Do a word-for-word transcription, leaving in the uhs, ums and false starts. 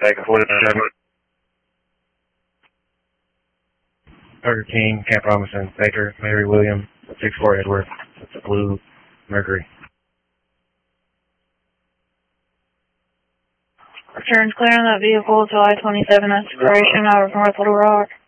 Take a forty-seven. Burger King, Camp Robinson, Baker, Mary William, six four Edward. That's a blue Mercury. Returns clear on that vehicle to I twenty-seven expiration out of North Little Rock.